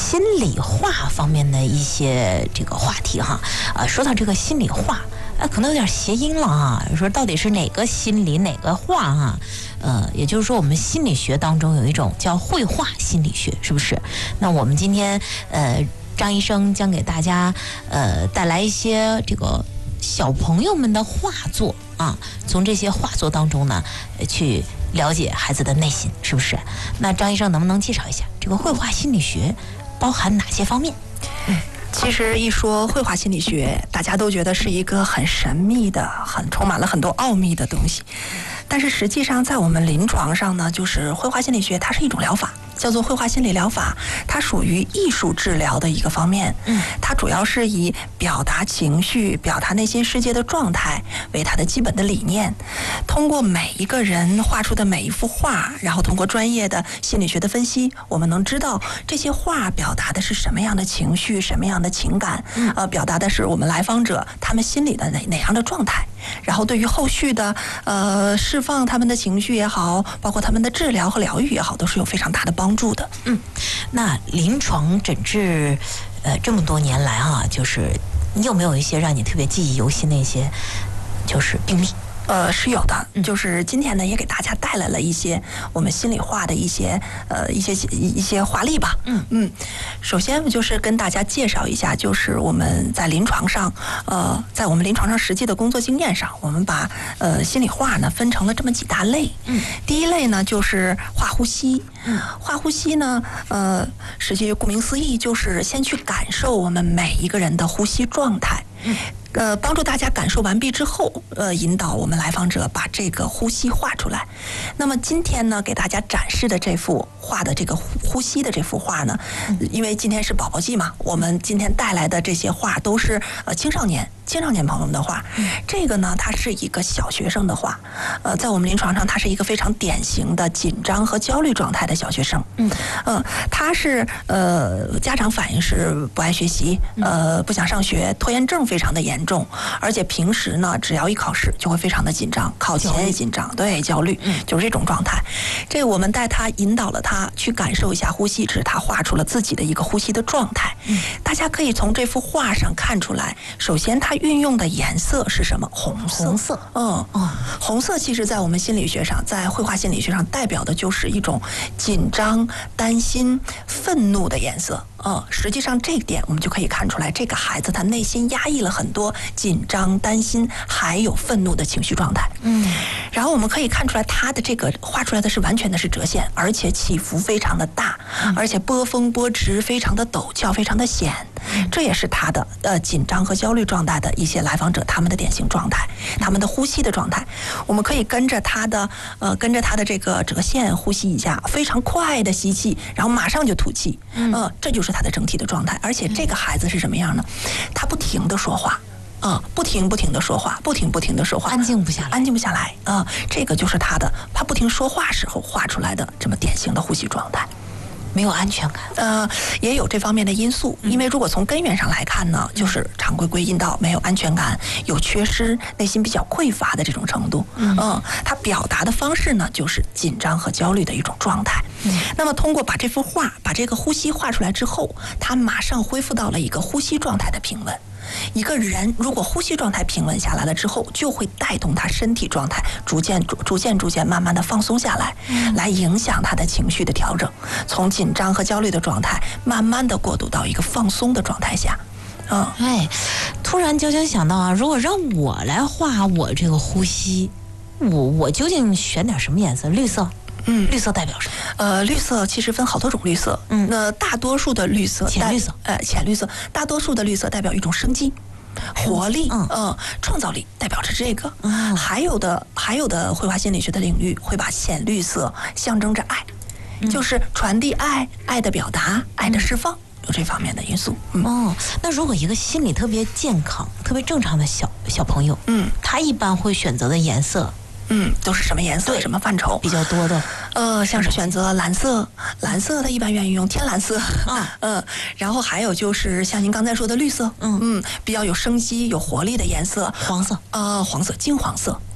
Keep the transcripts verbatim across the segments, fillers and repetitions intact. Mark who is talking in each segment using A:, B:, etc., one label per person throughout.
A: 心里话方面的一些这个话题哈。呃，说到这个心里话，呃，可能有点谐音了啊。说到底是哪个心理哪个话啊？呃，也就是说，我们心理学当中有一种叫绘画心理学，是不是？那我们今天呃，张医生将给大家呃带来一些这个小朋友们的画作啊，从这些画作当中呢，呃去了解孩子的内心，是不是？那张医生能不能介绍一下这个绘画心理学包含哪些方面？
B: 嗯。其实一说绘画心理学，大家都觉得是一个很神秘的、很充满了很多奥秘的东西。但是实际上，在我们临床上呢，就是绘画心理学，它是一种疗法，叫做绘画心理疗法，它属于艺术治疗的一个方面。嗯，它主要是以表达情绪、表达内心世界的状态为它的基本的理念。通过每一个人画出的每一幅画，然后通过专业的心理学的分析，我们能知道这些画表达的是什么样的情绪、什么样的情感，呃，表达的是我们来访者他们心里的哪哪样的状态。然后对于后续的呃释放他们的情绪也好，包括他们的治疗和疗愈也好，都是有非常大的帮助的。
A: 嗯，那临床诊治呃这么多年来啊，就是你有没有一些让你特别记忆犹新的一些就是病例？
B: 呃，是有的，就是今天呢，也给大家带来了一些我们心里话的一些呃一些一些话例吧。嗯嗯，首先就是跟大家介绍一下，就是我们在临床上，呃，在我们临床上实际的工作经验上，我们把呃心里话呢分成了这么几大类。嗯，第一类呢就是画呼吸。嗯，画呼吸呢，呃，实际顾名思义，就是先去感受我们每一个人的呼吸状态。嗯。呃，帮助大家感受完毕之后，呃，引导我们来访者把这个呼吸画出来。那么今天呢，给大家展示的这幅画的这个呼吸的这幅画呢，因为今天是宝宝季嘛，我们今天带来的这些画都是呃青少年青少年朋友们的画。这个呢，它是一个小学生的画，呃，在我们临床上，他是一个非常典型的紧张和焦虑状态的小学生。嗯嗯，他是呃家长反映是不爱学习，呃，不想上学，拖延症非常的严重。重，而且平时呢，只要一考试就会非常的紧张，考前也紧张，对，焦虑，嗯，就是这种状态。这我们带他引导了他去感受一下呼吸，只是他画出了自己的一个呼吸的状态。嗯，大家可以从这幅画上看出来，首先他运用的颜色是什么？红色。
A: 红色，
B: 嗯嗯，红色其实在我们心理学上，在绘画心理学上代表的就是一种紧张、担心、愤怒的颜色。嗯，实际上这一点我们就可以看出来，这个孩子他内心压抑了很多紧张、担心还有愤怒的情绪状态。嗯，然后我们可以看出来，他的这个画出来的是完全的是折线，而且起伏非常的大，而且波峰波直非常的陡峭，非常的险。这也是他的呃紧张和焦虑状态的一些来访者他们的典型状态，他们的呼吸的状态。我们可以跟着他的呃跟着他的这个折线呼吸一下，非常快的吸气，然后马上就吐气。嗯、呃，这就是他的整体的状态。而且这个孩子是什么样呢？他不停的说话。嗯，不停不停的说话，不停不停的说话，
A: 安静不下来，
B: 安静不下来。啊、嗯，这个就是他的，他不停说话时候画出来的这么典型的呼吸状态。
A: 没有安全感，
B: 呃，也有这方面的因素。因为如果从根源上来看呢，就是常规归因到没有安全感，有缺失，内心比较匮乏的这种程度。嗯，嗯他表达的方式呢，就是紧张和焦虑的一种状态。嗯，那么通过把这幅画，把这个呼吸画出来之后，他马上恢复到了一个呼吸状态的平稳。一个人如果呼吸状态平稳下来了之后，就会带动他身体状态逐渐逐逐渐逐渐慢慢的放松下来，嗯、来影响他的情绪的调整，从紧张和焦虑的状态慢慢的过渡到一个放松的状态下。嗯，
A: 哎，突然就想到啊，如果让我来画我这个呼吸，我我究竟选点什么颜色？绿色。嗯，绿色代表什么？
B: 呃，绿色其实分好多种绿色。嗯，那大多数的绿色，
A: 浅绿色，
B: 呃，浅绿色，大多数的绿色代表一种生机、活力，嗯、呃，创造力，代表着这个。嗯，还有的还有的绘画心理学的领域会把浅绿色象征着爱，嗯、就是传递爱、爱的表达、爱的释放。有这方面的因素。嗯、
A: 哦，那如果一个心理特别健康、特别正常的小小朋友，嗯，他一般会选择的颜色。
B: 嗯，都是什么颜色？什么范畴？
A: 比较多的，
B: 呃，像是选择蓝色，蓝色他一般愿意用天蓝色，啊，嗯，然后还有就是像您刚才说的绿色，嗯嗯，比较有生机、有活力的颜色，
A: 黄色，
B: 呃，黄色、金黄色，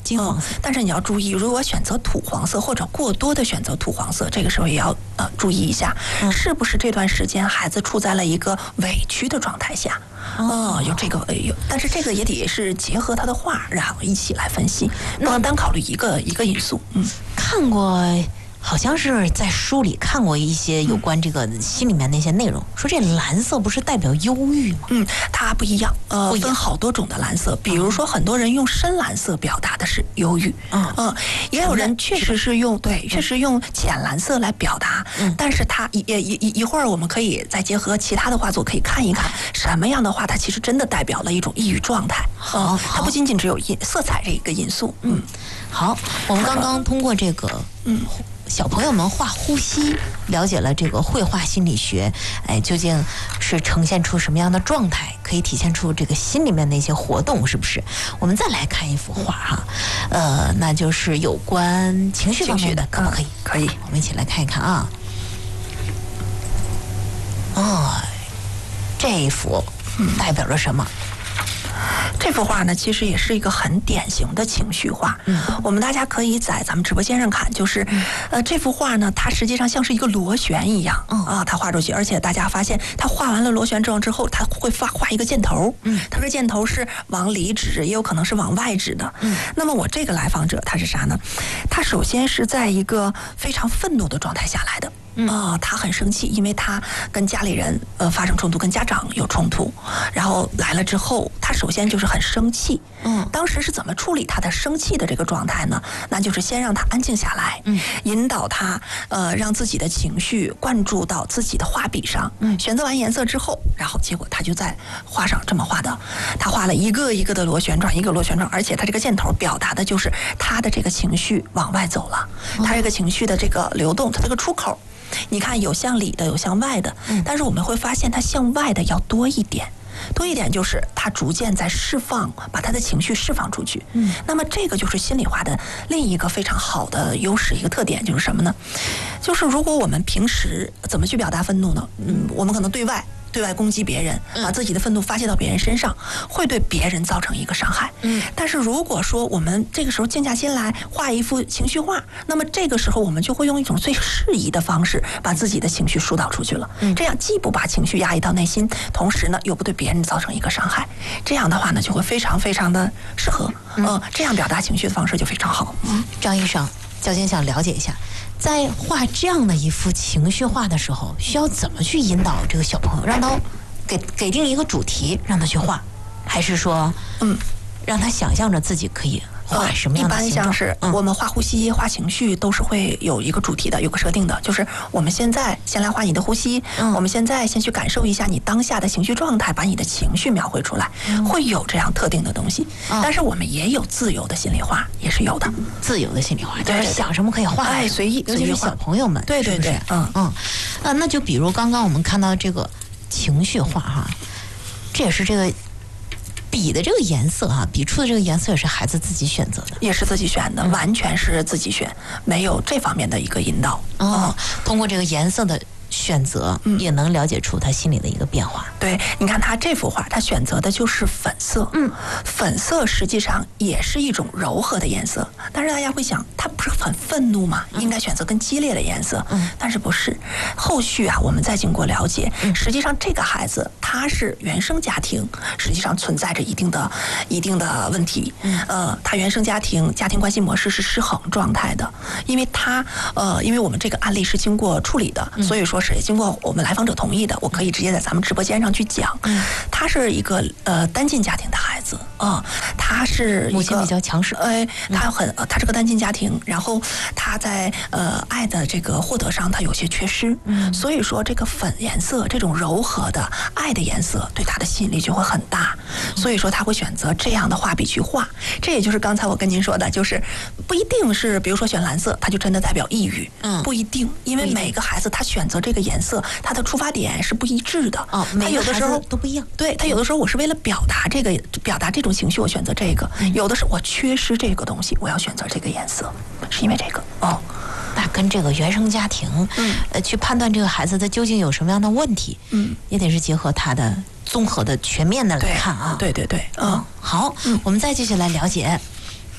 A: 金黄色、
B: 嗯。但是你要注意，如果选择土黄色或者过多的选择土黄色，这个时候也要呃注意一下，嗯、是不是这段时间孩子处在了一个委屈的状态下。哦、呃，有这个有，但是这个也得是结合他的话，然后一起来分析，不能单考虑一个一个因素。嗯，
A: 看过。好像是在书里看过一些有关这个心里面那些内容，说这蓝色不是代表忧郁吗？
B: 嗯，它不一样，呃，分好多种的蓝色。比如说，很多人用深蓝色表达的是忧郁，嗯嗯，也有人确实是用对，确实用浅蓝色来表达。嗯，但是它一一一一会儿我们可以再结合其他的画作，可以看一看什么样的画，它其实真的代表了一种抑郁状态。
A: 好，
B: 它不仅仅只有因色彩这一个因素。嗯，
A: 好，我们刚刚通过这个，嗯。小朋友们画呼吸，了解了这个绘画心理学，哎，究竟是呈现出什么样的状态，可以体现出这个心里面的一些活动，是不是？我们再来看一幅画哈，呃，那就是有关情绪方面的，可不可以？
B: 可以，
A: 我们一起来看一看啊。哦，这一幅代表着什么？
B: 这幅画呢，其实也是一个很典型的情绪画。嗯，我们大家可以在咱们直播间上看，就是，呃，这幅画呢，它实际上像是一个螺旋一样，嗯啊，它画出去，而且大家发现，它画完了螺旋状之后，它会画画一个箭头，嗯，它这箭头是往里指，也有可能是往外指的。嗯，那么我这个来访者他是啥呢？他首先是在一个非常愤怒的状态下来的。啊、呃，他很生气，因为他跟家里人呃发生冲突，跟家长有冲突，然后来了之后，他首先就是很生气。嗯，当时是怎么处理他的生气的这个状态呢？那就是先让他安静下来，嗯，引导他呃让自己的情绪灌注到自己的画笔上。嗯，选择完颜色之后，然后结果他就在画上这么画的，他画了一个一个的螺旋状，一个螺旋状，而且他这个箭头表达的就是他的这个情绪往外走了，他这个情绪的这个流动，他这个出口。你看，有向里的，有向外的，但是我们会发现它向外的要多一点，多一点就是它逐渐在释放，把他的情绪释放出去。嗯，那么这个就是心理化的另一个非常好的优势，一个特点就是什么呢？就是如果我们平时怎么去表达愤怒呢？嗯，我们可能对外。对外攻击别人，把自己的愤怒发泄到别人身上，会对别人造成一个伤害。嗯，但是如果说我们这个时候静下心来画一幅情绪画，那么这个时候我们就会用一种最适宜的方式把自己的情绪疏导出去了。嗯，这样既不把情绪压抑到内心，同时呢又不对别人造成一个伤害。这样的话呢就会非常非常的适合。嗯、呃，这样表达情绪的方式就非常好。
A: 嗯，张医生，焦晶想了解一下。在画这样的一幅情绪画的时候，需要怎么去引导这个小朋友，让他给给定一个主题，让他去画，还是说，嗯，让他想象着自己可以画什么样的形状？
B: 一般像是我们画呼吸、画情绪，都是会有一个主题的，有个设定的，就是我们现在先来画你的呼吸，嗯、我们现在先去感受一下你当下的情绪状态，把你的情绪描绘出来，嗯、会有这样特定的东西。嗯、但是我们也有自由的心理画，也是有的。
A: 自由的心理画，就是想什么可以画，
B: 哎，随意，
A: 尤其是小朋友们，
B: 对对对，
A: 嗯嗯，啊，那就比如刚刚我们看到这个情绪画哈，这也是这个。笔的这个颜色哈、啊，笔触的这个颜色也是孩子自己选择的，
B: 也是自己选的，嗯、完全是自己选，没有这方面的一个引导。
A: 哦，嗯、通过这个颜色的选择，嗯、也能了解出他心里的一个变化。
B: 对，你看他这幅画，他选择的就是粉色。嗯，粉色实际上也是一种柔和的颜色，但是大家会想，他不是很愤怒吗？应该选择更激烈的颜色。嗯，但是不是。后续啊，我们再经过了解，嗯、实际上这个孩子他是原生家庭，实际上存在着一定的、一定的问题。嗯，呃，他原生家庭家庭关系模式是失衡状态的，因为他呃，因为我们这个案例是经过处理的，嗯、所以说是经过我们来访者同意的，我可以直接在咱们直播间上去讲。嗯，他是一个呃单亲家庭的孩子啊、呃，他是一个
A: 母亲比较强势，
B: 哎、呃，他很、呃、他是个单亲家庭，然后他在呃爱的这个获得上他有些缺失，嗯，所以说这个粉颜色这种柔和的爱的颜色对他的吸引力就会很大，所以说他会选择这样的画笔去画。这也就是刚才我跟您说的，就是不一定是比如说选蓝色，他就真的代表抑郁，嗯，不一定，因为每个孩子他选择这个颜色，他的出发点是不一致的。
A: 哦，
B: 他有的时候
A: 都不一样。
B: 对，他有的时候我是为了表达这个，表达这种情绪，我选择这个；嗯、有的是我缺失这个东西，我要选择这个颜色，是因为这个。哦，
A: 那跟这个原生家庭，嗯，呃，去判断这个孩子他究竟有什么样的问题，嗯，也得是结合他的综合的、全面的来看啊。
B: 对对对，嗯，
A: 好，嗯、我们再继续来了解。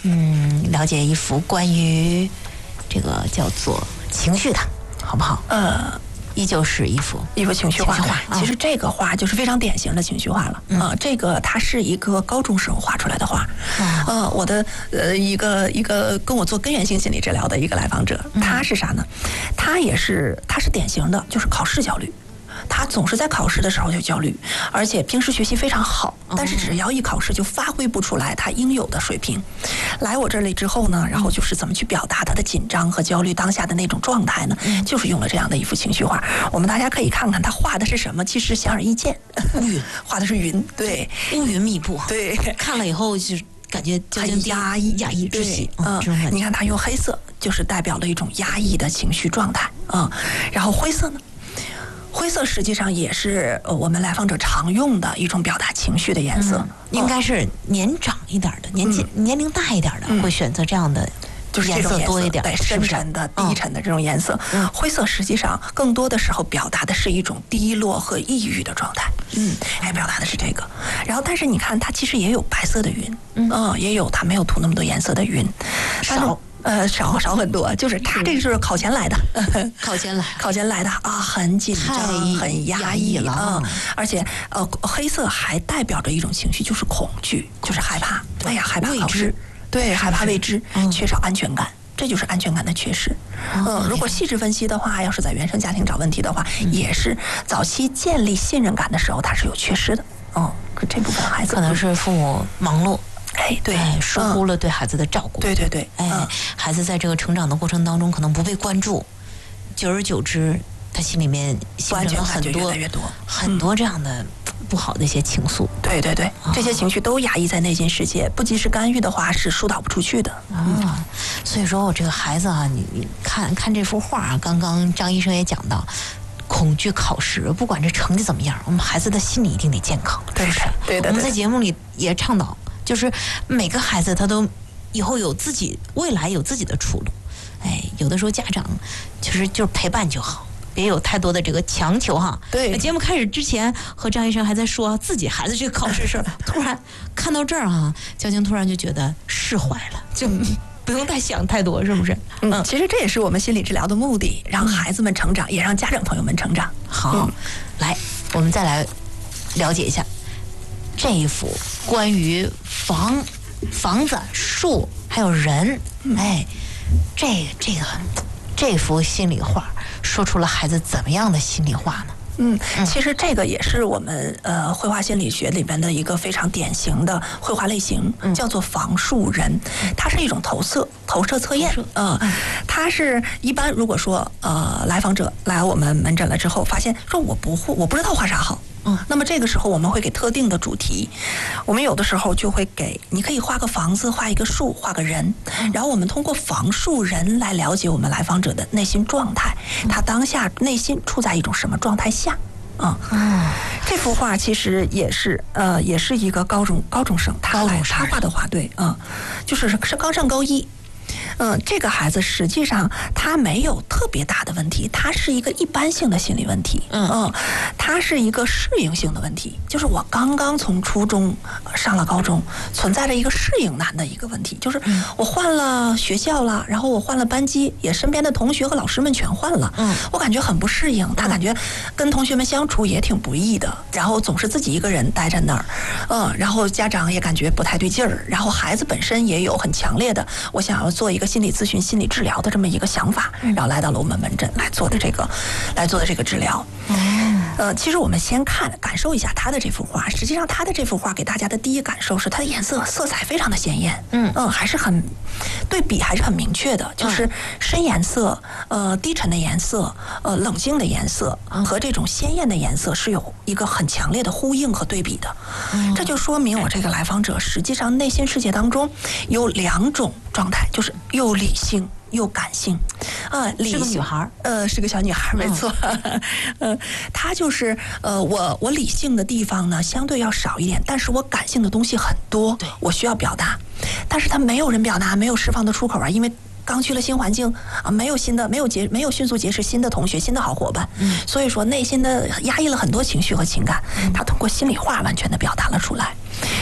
A: 嗯，了解一幅关于这个叫做情绪的，好不好？
B: 呃。
A: 依旧是一幅
B: 一幅情绪画，
A: 情绪画
B: 其实这个画就是非常典型的情绪画了。嗯、呃，这个它是一个高中生画出来的画。嗯、呃，我的呃一个一个跟我做根源性心理治疗的一个来访者，他是啥呢？他也是他是典型的，就是考试焦虑。他总是在考试的时候就焦虑，而且平时学习非常好，但是只要一考试就发挥不出来他应有的水平。来我这里之后呢，然后就是怎么去表达他的紧张和焦虑当下的那种状态呢？就是用了这样的一幅情绪画。我们大家可以看看他画的是什么，其实显而易见，
A: 乌云，
B: 画的是云，对，
A: 乌云密布，
B: 对，
A: 看了以后就是感觉
B: 很压抑，
A: 压抑窒息。
B: 嗯，你看他用黑色，就是代表了一种压抑的情绪状态啊、嗯。然后灰色呢？灰色实际上也是呃我们来访者常用的一种表达情绪的颜色，嗯、
A: 应该是年长一点的、年纪、嗯、年龄大一点的、嗯、会选择这样的。
B: 就是这种颜色
A: 多一点，
B: 对，深沉的、低沉的这种颜色。嗯，灰色实际上更多的时候表达的是一种低落和抑郁的状态。嗯，哎，表达的是这个。然后，但是你看，它其实也有白色的云，嗯，嗯也有它没有涂那么多颜色的云，
A: 少。
B: 呃，少少很多，就是他这是考前来的，
A: 考前来，
B: 考前来的啊，很紧张，很压抑了啊、嗯，而且呃，黑色还代表着一种情绪，就是恐惧，就是害怕，哎呀，害怕考试，对，害怕未知，嗯、缺少安全感。这就是安全感的缺失。嗯、呃，如果细致分析的话，要是在原生家庭找问题的话，嗯、也是早期建立信任感的时候，它是有缺失的。嗯，这部分孩子
A: 可能是父母忙碌。
B: 哎，对，
A: 哎，疏忽了对孩子的照顾。
B: 嗯、对对对，
A: 哎、嗯，孩子在这个成长的过程当中可能不被关注，久而久之，他心里面形成了很多
B: 越来越多
A: 很多这样的不好的一些情愫。
B: 对对对，这些情绪都压抑在内心世界，不及时干预的话是疏导不出去的。
A: 嗯、啊，所以说我这个孩子啊，你你看看这幅画啊，刚刚张医生也讲到。恐惧考试，不管这成绩怎么样，我们孩子的心理一定得健康，
B: 对
A: 是不是？
B: 对的。
A: 我们在节目里也倡导，就是每个孩子他都以后有自己未来有自己的出路。哎，有的时候家长就是就是陪伴就好，别有太多的这个强求哈。
B: 对。
A: 节目开始之前和张医生还在说自己孩子这个考试事儿，突然看到这儿啊，娇晶突然就觉得释怀了，就。不用太想太多，是不是？
B: 嗯，其实这也是我们心理治疗的目的，让孩子们成长，也让家长朋友们成长。
A: 好，嗯、来，我们再来了解一下这一幅关于房、房子、树还有人，嗯、哎，这这个这幅心里话，说出了孩子怎么样的心里话呢？
B: 嗯，其实这个也是我们呃绘画心理学里边的一个非常典型的绘画类型，嗯、叫做房树人，它是一种投射投射测验。嗯、呃，它是一般如果说呃来访者来我们门诊了之后，发现说我不会，我不知道画啥好。嗯，那么这个时候我们会给特定的主题，我们有的时候就会给你可以画个房子，画一个树，画个人，然后我们通过房树人来了解我们来访者的内心状态，他当下内心处在一种什么状态下。嗯，嗯这幅画其实也是呃，也是一个高中高中生，他来他画的画，对，嗯，就是是刚上高一。嗯，这个孩子实际上他没有特别大的问题，他是一个一般性的心理问题。嗯嗯，他是一个适应性的问题，就是我刚刚从初中上了高中，存在着一个适应难的一个问题，就是我换了学校了，然后我换了班级，也身边的同学和老师们全换了。嗯，我感觉很不适应，他感觉跟同学们相处也挺不易的，然后总是自己一个人待在那儿。嗯，然后家长也感觉不太对劲儿，然后孩子本身也有很强烈的我想要做一个心理咨询、心理治疗的这么一个想法，然后来到了我们门诊来做的这个，来做的这个治疗。呃，其实我们先看感受一下他的这幅画。实际上，他的这幅画给大家的第一感受是，它的颜色色彩非常的鲜艳。嗯嗯，还是很对比，还是很明确的，就是深颜色、呃低沉的颜色、呃冷静的颜色和这种鲜艳的颜色是有一个很强烈的呼应和对比的。嗯，这就说明我这个来访者实际上内心世界当中有两种状态，就是又理性又感性。啊，理性
A: 是个女孩，
B: 呃，是个小女孩，没错。嗯、呃，她就是呃，我我理性的地方呢相对要少一点，但是我感性的东西很多，对，我需要表达，但是她没有人表达，没有释放的出口啊，因为刚去了新环境啊，没有新的，没有结，没有迅速结识新的同学、新的好伙伴，嗯，所以说内心的压抑了很多情绪和情感，她通过心里话完全的表达了出来。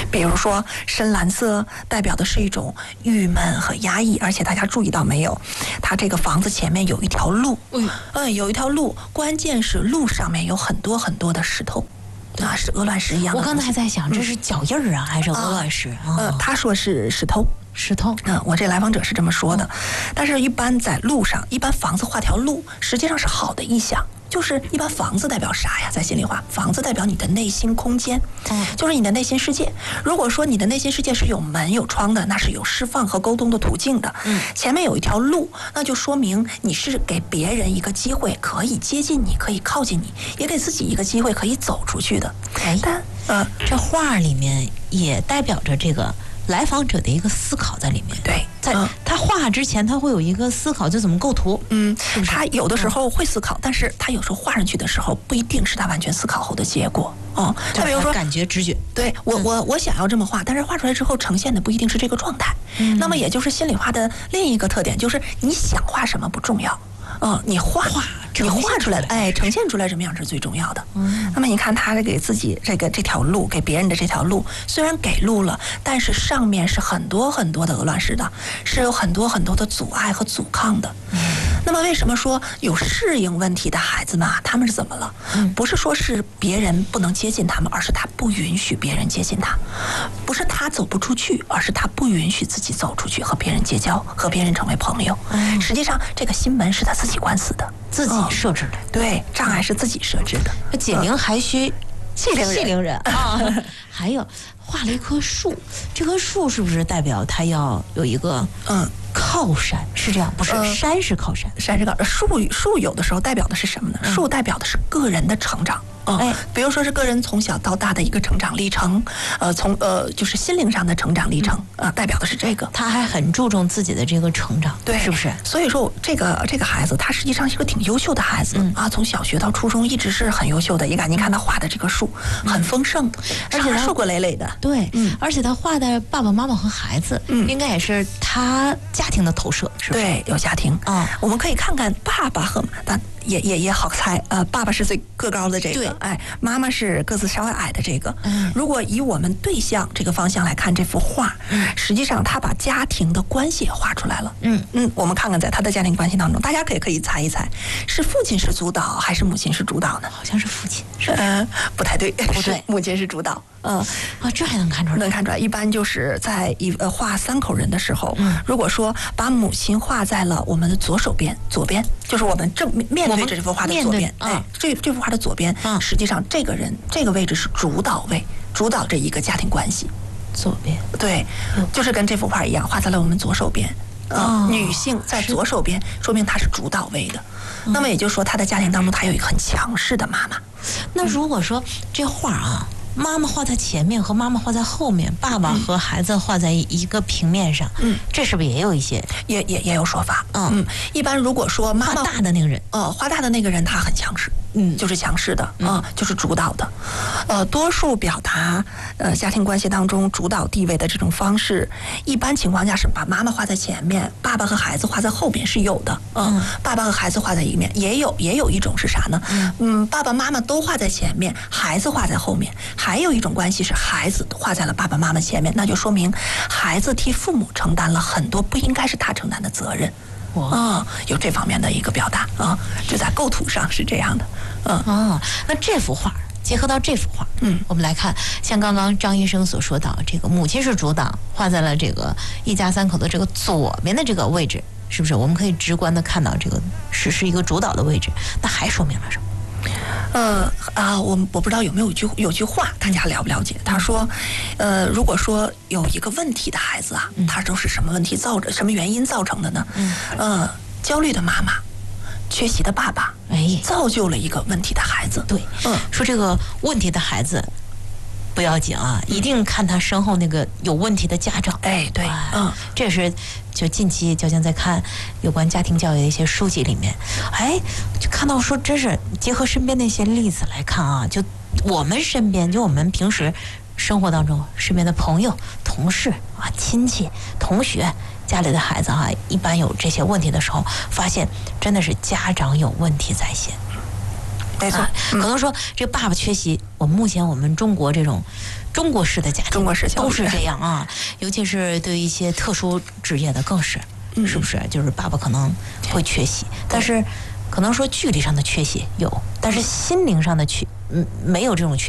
B: 比如说深蓝色代表的是一种郁闷和压抑，而且大家注意到没有，它这个房子前面有一条路，嗯嗯，有一条路，关键是路上面有很多很多的石头。啊，是鹅卵石一样的。
A: 我刚才还在想，这是脚印儿啊，还是鹅卵石？
B: 呃，
A: 哦、
B: 他说是石头，
A: 石头。
B: 嗯，我这来访者是这么说的。但是，一般在路上，一般房子画条路，实际上是好的意象。就是一般房子代表啥呀？在心里话，房子代表你的内心空间，嗯，就是你的内心世界。如果说你的内心世界是有门有窗的，那是有释放和沟通的途径的。嗯，前面有一条路，那就说明你是给别人一个机会，可以接近你，可以靠近你，也给自己一个机会，可以走出去的。
A: 哎，但呃，这画里面也代表着这个来访者的一个思考在里面。
B: 对，
A: 在他画之前，他会有一个思考，就怎么构图。
B: 嗯，是是他有的时候会思考，嗯、但是他有时候画上去的时候，不一定是他完全思考后的结果。哦、嗯，
A: 他比如说感觉直觉，
B: 对我我我想要这么画，但是画出来之后呈现的不一定是这个状态。嗯，那么也就是心理画的另一个特点，就是你想画什么不重要。嗯，你画画，你画出来，哎，呈现出来什么样是最重要的。嗯，那么你看他给自己这个这条路，给别人的这条路，虽然给路了，但是上面是很多很多的鹅卵石的，是有很多很多的阻碍和阻抗的。嗯，那么为什么说有适应问题的孩子们啊，他们是怎么了？嗯，不是说是别人不能接近他们，而是他不允许别人接近他，不是他走不出去，而是他不允许自己走出去和别人结交，和别人成为朋友。嗯，实际上这个心门是他自己关死的。
A: 自己设置的、嗯，
B: 对，障碍是自己设置的。
A: 解铃还需系铃人，系铃人啊。还有画了一棵树，这棵树是不是代表它要有一个嗯靠山？是这样，不是、呃、山是靠山，
B: 山是靠树。树有的时候代表的是什么呢？嗯、树代表的是个人的成长。嗯，哎，比如说是个人从小到大的一个成长历程，呃，从呃就是心灵上的成长历程，呃，代表的是这个。
A: 他还很注重自己的这个成长，
B: 对，
A: 是不是？
B: 所以说，这个这个孩子，他实际上是一个挺优秀的孩子、嗯、啊，从小学到初中一直是很优秀的。你看，你看他画的这个树、嗯、很丰盛，而且硕果累累的。
A: 对，嗯，而且他画的爸爸妈妈和孩子，嗯，应该也是他家庭的投射，是不是？
B: 对，有家庭啊、嗯，我们可以看看爸爸和他。也也也好猜，呃，爸爸是最个高的这个，哎，妈妈是个子稍微矮的这个。嗯，如果以我们对象这个方向来看这幅画，嗯，实际上他把家庭的关系也画出来了。嗯嗯，我们看看在他的家庭关系当中，大家可以可以猜一猜，是父亲是主导还是母亲是主导呢？
A: 好像是父亲，
B: 是呃不太对，不对，母亲是主导。嗯
A: 啊，这还能看出来？
B: 能看出来。一般就是在一呃画三口人的时候，嗯，如果说把母亲画在了我们的左手边，左边就是我们正面对着这幅画的左边，哎，这这幅画的左边，嗯，实际上这个人这个位置是主导位，主导这一个家庭关系。
A: 左边，
B: 对，嗯、就是跟这幅画一样，画在了我们左手边。呃、哦，女性在左手边，说明她是主导位的。嗯、那么也就是说，她的家庭当中，她有一个很强势的妈妈。
A: 那如果说这画啊。妈妈画在前面和妈妈画在后面，爸爸和孩子画在一个平面上，嗯，这是不是也有一些，
B: 也也也有说法？嗯嗯，一般如果说妈妈
A: 画大的那个人，
B: 呃，画大的那个人他很强势，嗯，就是强势的，嗯、呃，就是主导的，呃，多数表达呃家庭关系当中主导地位的这种方式，一般情况下是把妈妈画在前面，爸爸和孩子画在后边是有的，呃、嗯，爸爸和孩子画在一面，也有也有一种是啥呢？嗯嗯，爸爸妈妈都画在前面，孩子画在后面。还有一种关系是孩子画在了爸爸妈妈前面，那就说明孩子替父母承担了很多不应该是他承担的责任。啊、哦，有这方面的一个表达啊，就在构图上是这样的。嗯
A: 哦，那这幅画结合到这幅画，嗯，我们来看，像刚刚张医生所说到，这个母亲是主导，画在了这个一家三口的这个左边的这个位置，是不是？我们可以直观的看到这个是是一个主导的位置，那还说明了什么？
B: 呃啊，我我不知道有没有句有句话，大家了不了解？他说，呃，如果说有一个问题的孩子啊，他都是什么问题造成、什么原因造成的呢？嗯，呃，焦虑的妈妈，缺席的爸爸，哎，造就了一个问题的孩子。
A: 对，嗯，说这个问题的孩子不要紧啊，一定看他身后那个有问题的家长。
B: 哎，对，嗯，
A: 这是就近期就像在看有关家庭教育的一些书籍里面，哎，就看到说，真是结合身边那些例子来看啊，就我们身边，就我们平时生活当中身边的朋友、同事啊、亲戚、同学。家里的孩子哈、啊，一般有这些问题的时候，发现真的是家长有问题在先。
B: 没错，
A: 啊、可能说这爸爸缺席，我们目前我们中国这种中国式的家庭，
B: 中国式
A: 都是这样啊，尤其是对于一些特殊职业的更是，嗯、是不是？就是爸爸可能会缺席，但是可能说距离上的缺席有，但是心灵上的缺，嗯，没有这种缺。